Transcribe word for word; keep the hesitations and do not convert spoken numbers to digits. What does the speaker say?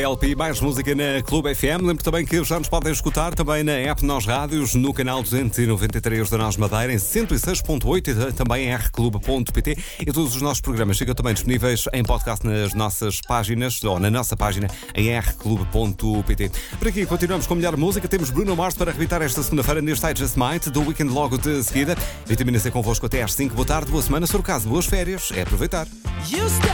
L P, mais música na Clube F M. Lembro também que já nos podem escutar também na app Nós Rádios, no canal duzentos e noventa e três da Nós Madeira, em cento e seis ponto oito e também em r clube ponto p t. E todos os nossos programas ficam também disponíveis em podcast nas nossas páginas, ou na nossa página, em r clube ponto p t. Por aqui continuamos com a melhor música. Temos Bruno Mars para arrebitar esta segunda-feira neste I Just Might, do Weekend logo de seguida. Vitamina C convosco até às cinco. Boa tarde, boa semana. Se for o caso, boas férias. É aproveitar.